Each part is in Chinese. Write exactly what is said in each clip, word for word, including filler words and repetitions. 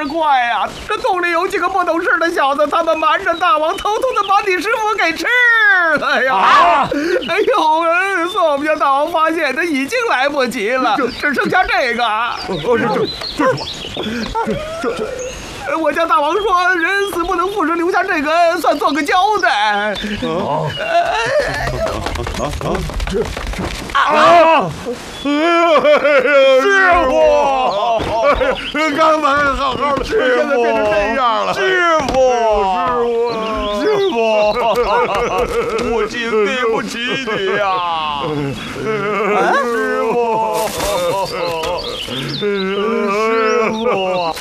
是快呀！这洞里有几个不懂事的小子，他们瞒着大王，偷偷的把你师傅给吃了。哎呀！啊、哎呦，算不叫大王发现，这已经来不及了，只剩下这个。 哦，这这这什么？这这。 我叫大王说，人死不能复生，留下这个算做个交代。 哦，啊啊，这这啊！ 师傅，刚才好好的，现在变成这样了。 师傅，师傅，母亲对不起你呀！师傅，师傅。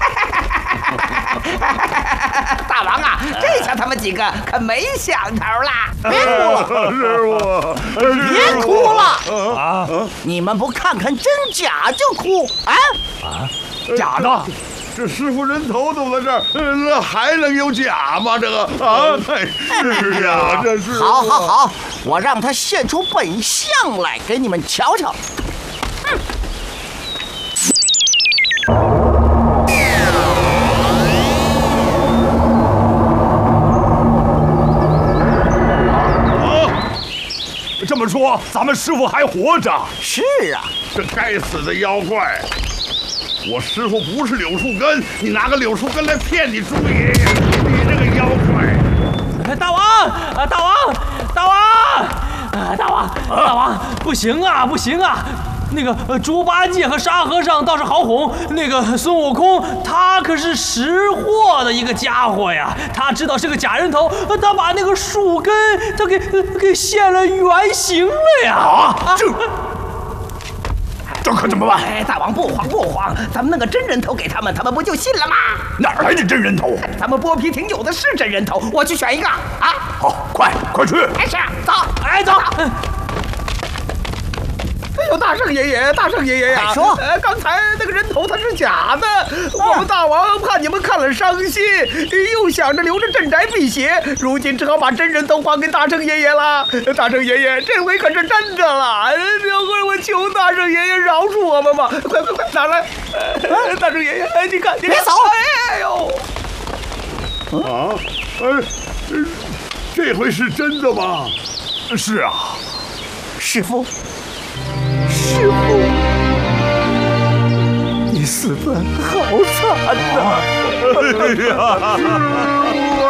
大王啊，这下他们几个可没想头啦！别哭了， 师傅， 别哭了啊！你们不看看真假就哭啊？ 啊，假的！这师傅人头都在这儿，那还能有假吗？这个啊，是呀，这是。 好，好，好，我让他现出本相来给你们瞧瞧。嗯。 这么说，咱们师傅还活着？ 是啊， 这该死的妖怪！我师傅不是柳树根，你拿个柳树根来骗你猪爷爷，你这个妖怪！ 大王啊，大王，大王啊，大王，大王，不行啊，不行啊！那个呃，猪八戒和沙和尚倒是好哄，那个孙悟空他可是识货的一个家伙呀，他知道是个假人头，他把那个树根他给给现了原形了呀！ 啊，这这可怎么办？ 哎，大王不慌不慌，咱们弄个真人头给他们，他们不就信了吗？ 哪儿来的真人头？ 咱们剥皮亭有的是真人头，我去选一个啊！ 好，快快去！ 哎是，走， 哎走。 走哎呦，大圣爷爷，大圣爷爷呀！ 说， 呃，刚才那个人头他是假的，我们大王怕你们看了伤心，又想着留着镇宅辟邪，如今只好把真人头还给大圣爷爷了。大圣爷爷，这回可是真的了，这回我求大圣爷爷饶恕我们吧！快快快，拿来！呃、大圣爷爷，你看，你别走！ 哎呦！ 啊，哎，这回是真的吗？是啊， 师傅。 师傅，你死得好惨呐！ 哎呀！